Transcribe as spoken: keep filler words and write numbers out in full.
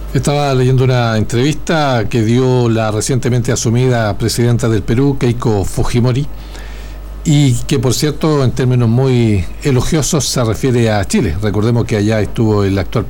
Estaba leyendo una entrevista que dio la recientemente asumida presidenta del Perú, Keiko Fujimori, y que, por cierto, en términos muy elogiosos se refiere a Chile. Recordemos que allá estuvo el actual